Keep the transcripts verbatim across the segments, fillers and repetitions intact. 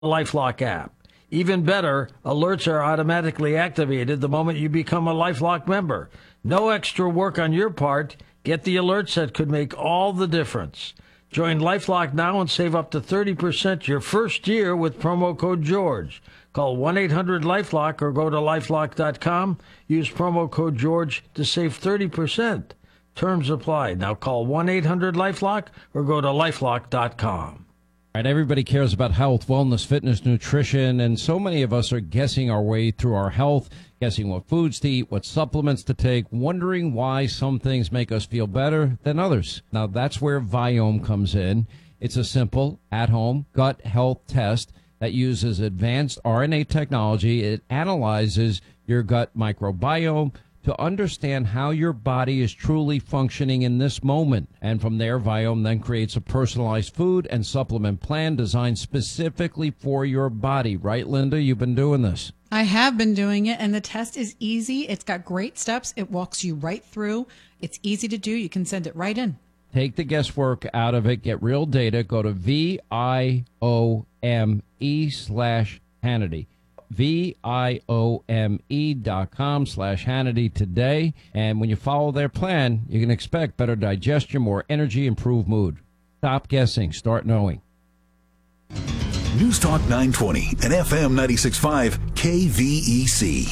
LifeLock app. Even better, alerts are automatically activated the moment you become a LifeLock member. No extra work on your part. Get the alerts that could make all the difference. Join LifeLock now and save up to thirty percent your first year with promo code George. Call one eight hundred LifeLock or go to lifelock dot com. Use promo code George to save thirty percent. Terms apply. Now call one eight hundred LifeLock or go to lifelock dot com. All right, everybody cares about health, wellness, fitness, nutrition, and so many of us are guessing our way through our health, guessing what foods to eat, what supplements to take, wondering why some things make us feel better than others. Now, that's where Viome comes in. It's a simple, at-home gut health test that uses advanced R N A technology. It analyzes your gut microbiome to understand how your body is truly functioning in this moment. And from there, Viome then creates a personalized food and supplement plan designed specifically for your body. Right, Linda? You've been doing this. I have been doing it, and the test is easy. It's got great steps. It walks you right through. It's easy to do. You can send it right in. Take the guesswork out of it. Get real data. Go to V I O M E slash Hannity. V I O M E dot com slash Hannity today. And when you follow their plan, you can expect better digestion, more energy, improved mood. Stop guessing. Start knowing. News Talk nine twenty and F M ninety-six point five K V E C.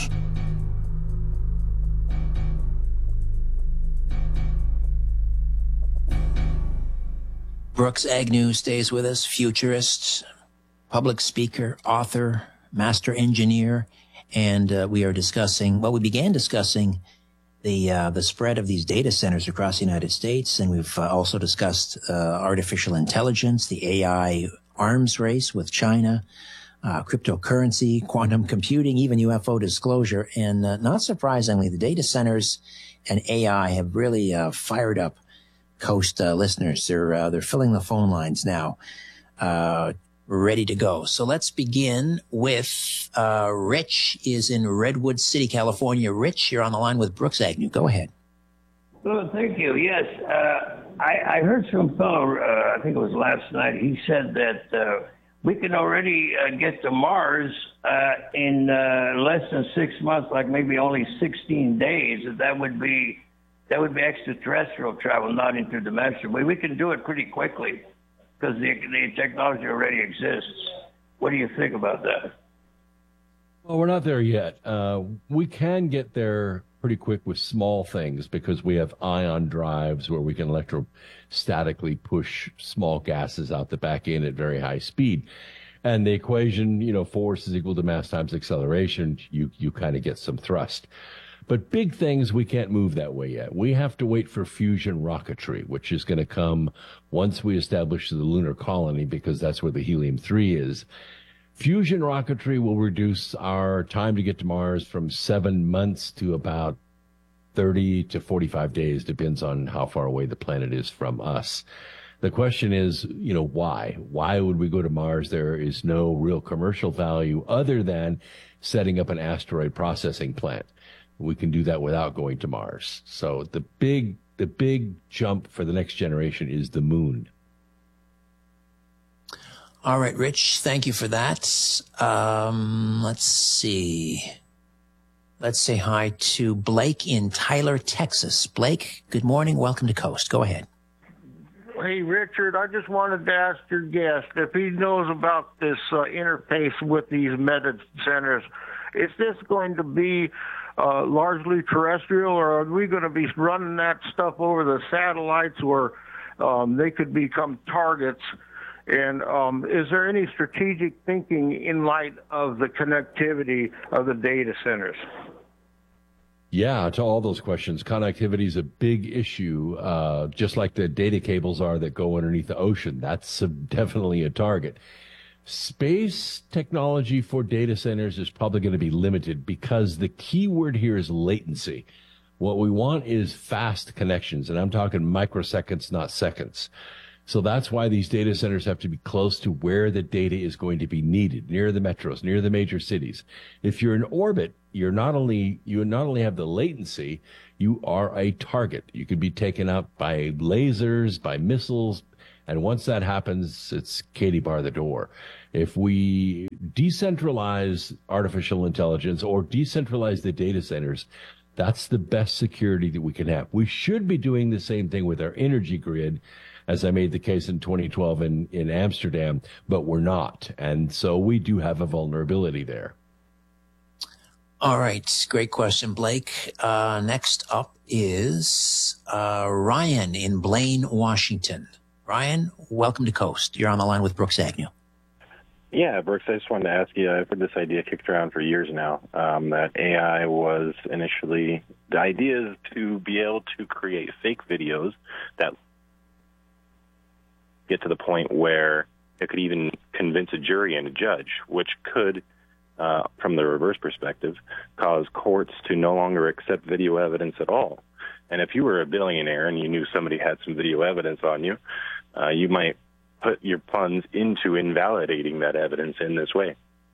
Brooks Agnew stays with us, futurist, public speaker, author, master engineer, and uh, we are discussing, well, we began discussing the uh, the spread of these data centers across the United States, and we've uh, also discussed uh, artificial intelligence, the A I arms race with China, uh, cryptocurrency, quantum computing, even U F O disclosure, and uh, not surprisingly, the data centers and A I have really uh, fired up Coast uh, listeners. They're uh, they're filling the phone lines now. Uh, ready to go. So let's begin with uh, Rich is in Redwood City, California. Rich, you're on the line with Brooks Agnew. Go ahead. Well, thank you. Yes, uh, I, I heard some fellow, uh, I think it was last night, he said that uh, we can already uh, get to Mars uh, in uh, less than six months, like maybe only sixteen days. That would be that would be extraterrestrial travel, not interdimensional. But we can do it pretty quickly, because the, the technology already exists. What do you think about that? Well, we're not there yet. Uh, we can get there pretty quick with small things because we have ion drives where we can electrostatically push small gases out the back end at very high speed. And the equation, you know, force is equal to mass times acceleration. You, you kind of get some thrust. But big things, we can't move that way yet. We have to wait for fusion rocketry, which is going to come once we establish the lunar colony, because that's where the helium three is. Fusion rocketry will reduce our time to get to Mars from seven months to about thirty to forty-five days, depends on how far away the planet is from us. The question is, you know, why? Why would we go to Mars? There is no real commercial value other than setting up an asteroid processing plant. We can do that without going to Mars. So the big, the big jump for the next generation is the moon. All right, Rich, thank you for that. Um, let's see. Let's say hi to Blake in Tyler, Texas. Blake, good morning. Welcome to Coast. Go ahead. Hey, Richard, I just wanted to ask your guest if he knows about this uh, interface with these meta centers. Is this going to be uh, largely terrestrial, or are we going to be running that stuff over the satellites where um, they could become targets? And um, is there any strategic thinking in light of the connectivity of the data centers? Yeah, to all those questions, connectivity is a big issue, uh, just like the data cables are that go underneath the ocean. That's a, definitely a target. Space technology for data centers is probably going to be limited because the key word here is latency. What we want is fast connections, and I'm talking microseconds, not seconds. So that's why these data centers have to be close to where the data is going to be needed, near the metros, near the major cities. If you're in orbit, you're not only, you not only have the latency, you are a target. You could be taken out by lasers, by missiles, And once that happens, it's Katie bar the door. If we decentralize artificial intelligence or decentralize the data centers, that's the best security that we can have. We should be doing the same thing with our energy grid, as I made the case in twenty twelve in, in Amsterdam, but we're not. And so we do have a vulnerability there. All right. Great question, Blake. Uh, next up is uh, Ryan in Blaine, Washington. Ryan, welcome to Coast. You're on the line with Brooks Agnew. Yeah, Brooks, I just wanted to ask you, I've heard this idea kicked around for years now, um, that A I was initially, the idea is to be able to create fake videos that get to the point where it could even convince a jury and a judge, which could, uh, from the reverse perspective, cause courts to no longer accept video evidence at all. And if you were a billionaire and you knew somebody had some video evidence on you, uh, you might put your funds into invalidating that evidence in this way.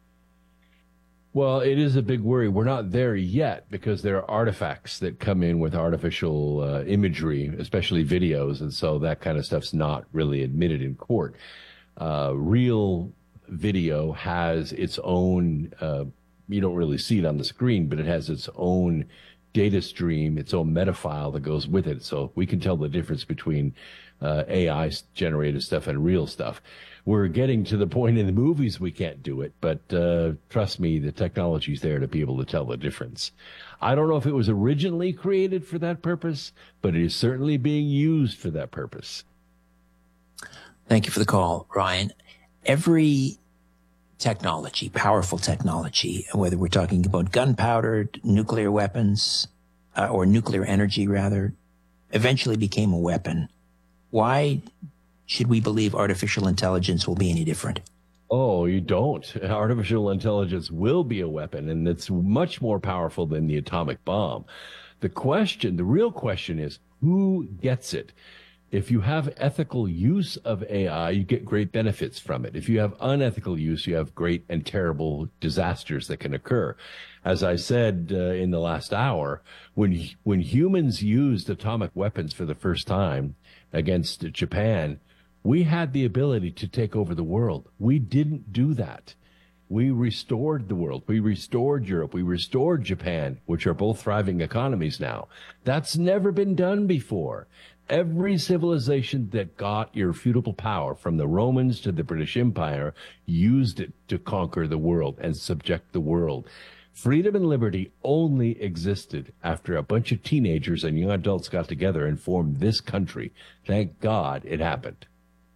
Well, it is a big worry. We're not there yet because there are artifacts that come in with artificial uh, imagery, especially videos, and so that kind of stuff's not really admitted in court. Uh, real video has its own, uh, you don't really see it on the screen, but it has its own data stream, its own meta file that goes with it. So we can tell the difference between uh, A I-generated stuff and real stuff. We're getting to the point in the movies we can't do it, but uh, trust me, the technology's there to be able to tell the difference. I don't know if it was originally created for that purpose, but it is certainly being used for that purpose. Thank you for the call, Ryan. Every technology, powerful technology, whether we're talking about gunpowder, nuclear weapons, uh, or nuclear energy, rather, eventually became a weapon. Why should we believe artificial intelligence will be any different? Oh, you don't. Artificial intelligence will be a weapon, and it's much more powerful than the atomic bomb. The question, the real question is, who gets it? If you have ethical use of A I, you get great benefits from it. If you have unethical use, you have great and terrible disasters that can occur. As I said uh, in the last hour, when when humans used atomic weapons for the first time against Japan, we had the ability to take over the world. We didn't do that. We restored the world. We restored Europe. We restored Japan, which are both thriving economies now. That's never been done before. Every civilization that got irrefutable power, from the Romans to the British Empire, used it to conquer the world and subject the world. Freedom and liberty only existed after a bunch of teenagers and young adults got together and formed this country. Thank God it happened.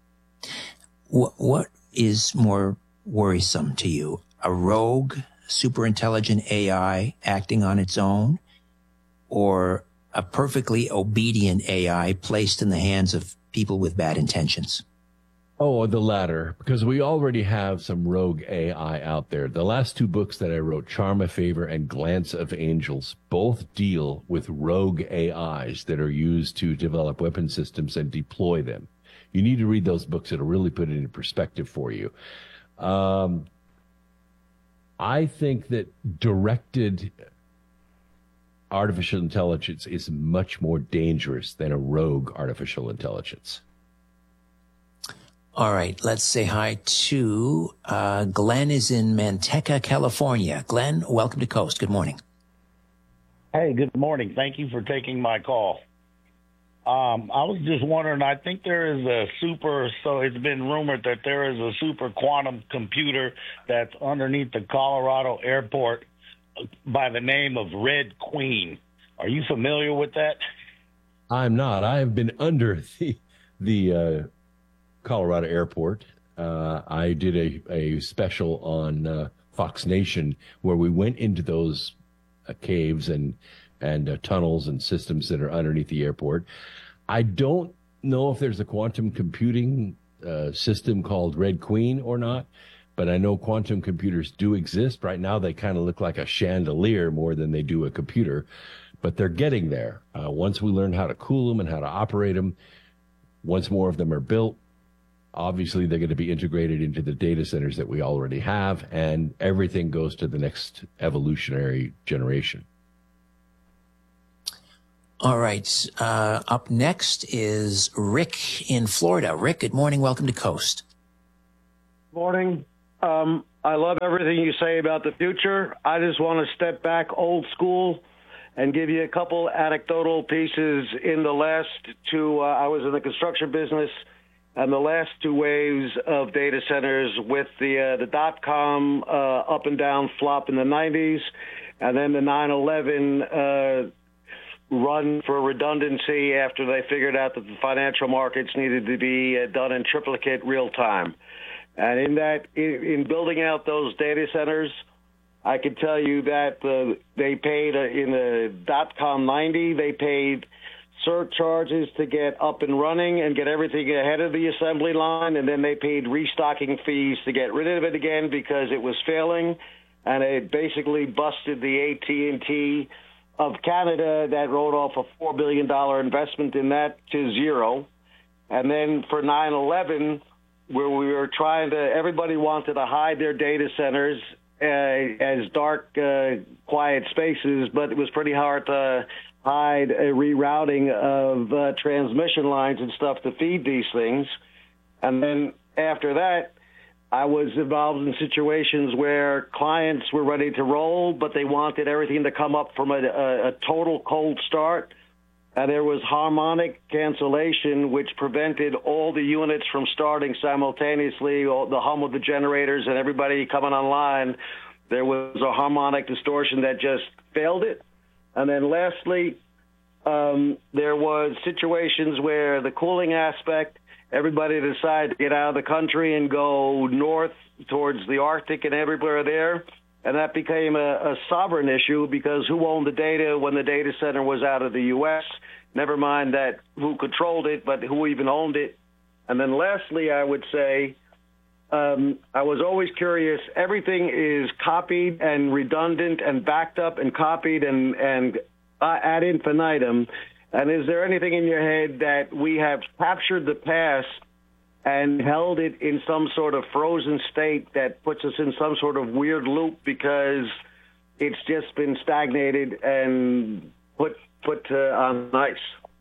What, what is more worrisome to you? A rogue, super intelligent A I acting on its own, or a perfectly obedient A I placed in the hands of people with bad intentions? Oh, the latter, because we already have some rogue A I out there. The last two books that I wrote, Charm of Favor and Glance of Angels, both deal with rogue A Is that are used to develop weapon systems and deploy them. You need to read those books. It'll really put it into perspective for you. Um, I think that directed artificial intelligence is much more dangerous than a rogue artificial intelligence. All right, let's say hi to uh, Glenn is in Manteca, California. Glenn, welcome to Coast. Good morning. Hey, good morning. Thank you for taking my call. Um, I was just wondering, I think there is a super, so it's been rumored that there is a super quantum computer that's underneath the Colorado airport by the name of Red Queen. Are you familiar with that? I'm not. I have been under the the uh, Colorado airport. Uh, I did a, a special on uh, Fox Nation where we went into those uh, caves and and uh, tunnels and systems that are underneath the airport. I don't know if there's a quantum computing uh, system called Red Queen or not, but I know quantum computers do exist. Right now, they kind of look like a chandelier more than they do a computer, but they're getting there. Uh, once we learn how to cool them and how to operate them, once more of them are built, obviously they're going to be integrated into the data centers that we already have, and everything goes to the next evolutionary generation. All right. Uh, up next is Rick in Florida. Rick, good morning. Welcome to Coast. Morning. Um, I love everything you say about the future. I just want to step back old school and give you a couple anecdotal pieces. In the last two, uh, I was in the construction business, and the last two waves of data centers with the uh, the dot-com uh, up and down flop in the nineties, and then the nine eleven uh, run for redundancy after they figured out that the financial markets needed to be uh, done in triplicate real time. And in that, in, in building out those data centers, I can tell you that uh, they paid uh, in the dot-com ninety, they paid surcharges to get up and running and get everything ahead of the assembly line, and then they paid restocking fees to get rid of it again because it was failing, and it basically busted the A T and T of Canada that wrote off a four billion dollars investment in that to zero. And then for nine eleven, where we were trying to, everybody wanted to hide their data centers uh, as dark, uh, quiet spaces, but it was pretty hard to hide a rerouting of uh, transmission lines and stuff to feed these things. And then after that, I was involved in situations where clients were ready to roll, but they wanted everything to come up from a, a, a total cold start. And there was harmonic cancellation, which prevented all the units from starting simultaneously, all the hum of the generators and everybody coming online. There was a harmonic distortion that just failed it. And then lastly, um, there was situations where the cooling aspect, everybody decided to get out of the country and go north towards the Arctic and everywhere there. And that became a, a sovereign issue because who owned the data when the data center was out of the U S? Never mind that who controlled it, but who even owned it. And then lastly, I would say um, I was always curious. Everything is copied and redundant and backed up and copied and, and uh, ad infinitum. And is there anything in your head that we have captured the past and held it in some sort of frozen state that puts us in some sort of weird loop because it's just been stagnated and put put uh, on ice?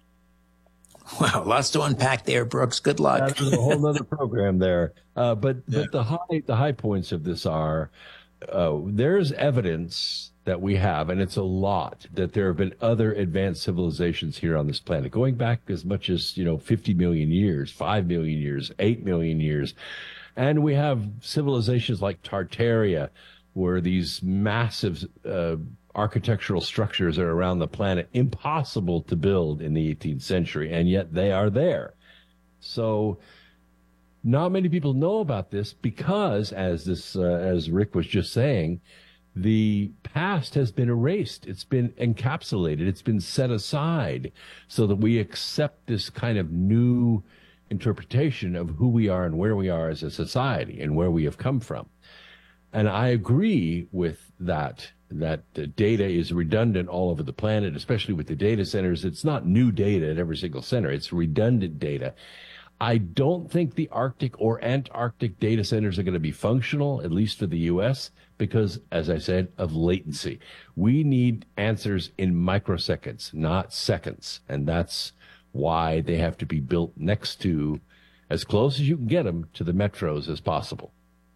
Wow, lots to unpack there, Brooks. Good luck. That's a whole other program there. Uh, but yeah. but the high the high points of this are uh, there's evidence that we have, and it's a lot, that there have been other advanced civilizations here on this planet, going back as much as, you know, fifty million years, five million years, eight million years. And we have civilizations like Tartaria, where these massive uh, architectural structures are around the planet, impossible to build in the eighteenth century, and yet they are there. So not many people know about this because, as this, uh, as Rick was just saying, the past has been erased. It's been encapsulated. It's been set aside so that we accept this kind of new interpretation of who we are and where we are as a society and where we have come from. And I agree with that, that the data is redundant all over the planet, especially with the data centers. It's not new data at every single center. It's redundant data. I don't think the Arctic or Antarctic data centers are going to be functional, at least for the U S, because, as I said, of latency. We need answers in microseconds, not seconds. And that's why they have to be built next to, as close as you can get them, to the metros as possible.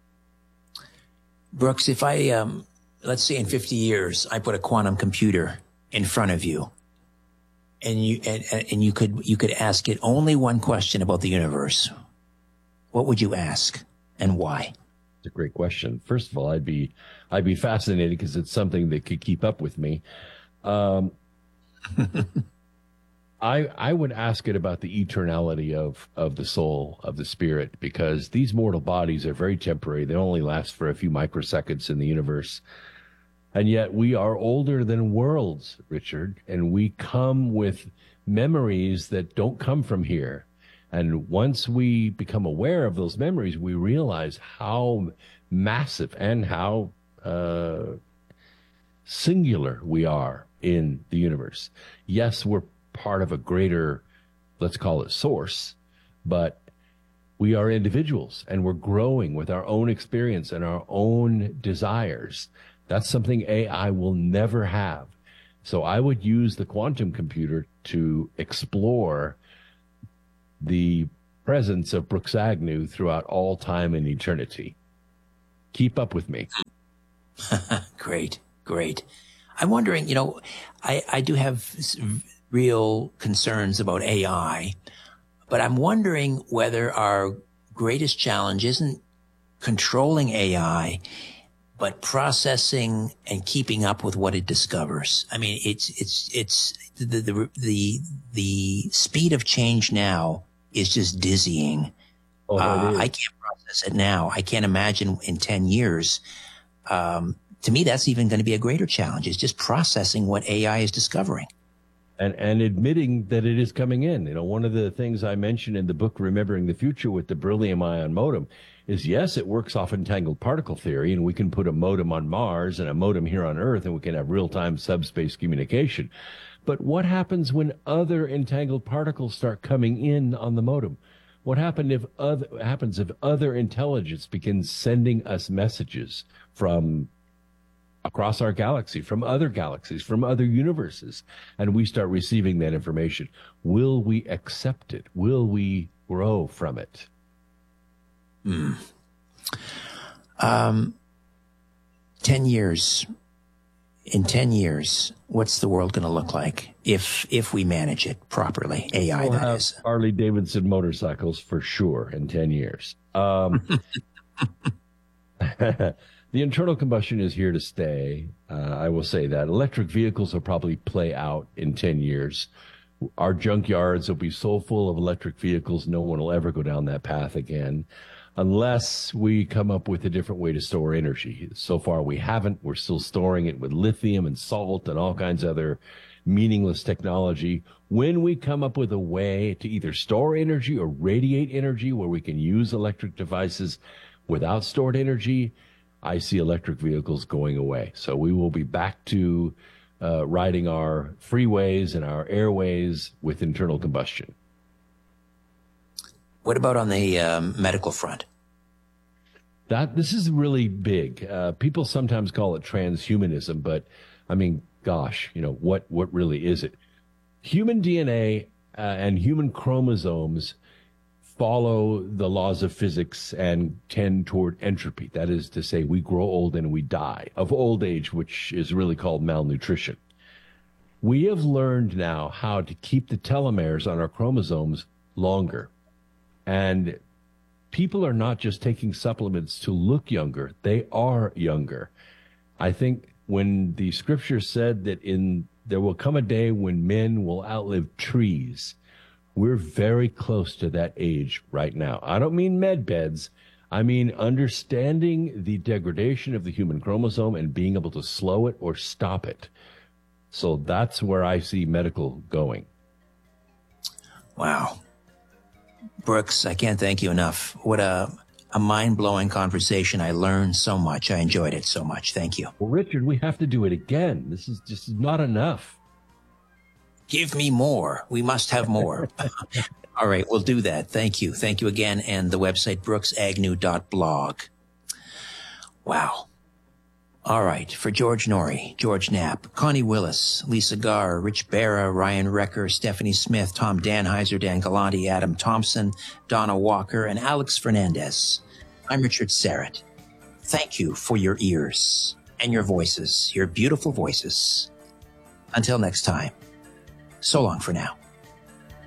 Brooks, if I, um, let's say in fifty years, I put a quantum computer in front of you, and you and, and you could you could ask it only one question about the universe, what would you ask and why? It's a great question. First of all, I'd be I'd be fascinated because it's something that could keep up with me. Um, I I would ask it about the eternality of of the soul, of the spirit, because these mortal bodies are very temporary. They only last for a few microseconds in the universe. And yet we are older than worlds, Richard, and we come with memories that don't come from here. And once we become aware of those memories, we realize how massive and how uh, singular we are in the universe. Yes, we're part of a greater, let's call it source, but we are individuals and we're growing with our own experience and our own desires. That's something A I will never have. So I would use the quantum computer to explore the presence of Brooks Agnew throughout all time and eternity. Keep up with me. Great, great. I'm wondering, you know, I, I do have real concerns about A I, but I'm wondering whether our greatest challenge isn't controlling A I, but processing and keeping up with what it discovers. I mean, it's, it's, it's the, the, the, the speed of change now is just dizzying. Oh, uh, I can't process it now. I can't imagine in ten years. Um, to me, that's even going to be a greater challenge, is just processing what A I is discovering. And, and admitting that it is coming in. You know, one of the things I mentioned in the book, Remembering the Future, with the beryllium ion modem is, yes, it works off entangled particle theory, and we can put a modem on Mars and a modem here on Earth, and we can have real-time subspace communication. But what happens when other entangled particles start coming in on the modem? What happened if other, happens if other intelligence begins sending us messages from across our galaxy, from other galaxies, from other universes, and we start receiving that information? Will we accept it? Will we grow from it? Hmm. Um, ten years. In ten years, what's the world going to look like if if we manage it properly? A I, we'll that have is. Harley Davidson motorcycles for sure in ten years. Um, the internal combustion is here to stay. Uh, I will say that. Electric vehicles will probably play out in ten years. Our junkyards will be so full of electric vehicles, no one will ever go down that path again, unless we come up with a different way to store energy. So far, we haven't. We're still storing it with lithium and salt and all kinds of other meaningless technology. When we come up with a way to either store energy or radiate energy where we can use electric devices without stored energy, I see electric vehicles going away. So we will be back to uh, riding our freeways and our airways with internal combustion. What about on the um, medical front? That this is really big. Uh, people sometimes call it transhumanism, but I mean, gosh, you know, what, what really is it? Human D N A uh, and human chromosomes follow the laws of physics and tend toward entropy. That is to say, we grow old and we die of old age, which is really called malnutrition. We have learned now how to keep the telomeres on our chromosomes longer. And people are not just taking supplements to look younger. They are younger. I think when the scripture said that in there will come a day when men will outlive trees, we're very close to that age right now. I don't mean med beds. I mean understanding the degradation of the human chromosome and being able to slow it or stop it. So that's where I see medical going. Wow. Brooks, I can't thank you enough. What a, a mind-blowing conversation. I learned so much. I enjoyed it so much. Thank you. Well, Richard, we have to do it again. This is just not enough. Give me more. We must have more. All right, we'll do that. Thank you. Thank you again. And the website, brooks agnew dot blog. Wow. All right. For George Norrie, George Knapp, Connie Willis, Lisa Garr, Rich Barra, Ryan Recker, Stephanie Smith, Tom Danheiser, Dan Galante, Adam Thompson, Donna Walker, and Alex Fernandez. I'm Richard Serrett. Thank you for your ears and your voices, your beautiful voices. Until next time, so long for now.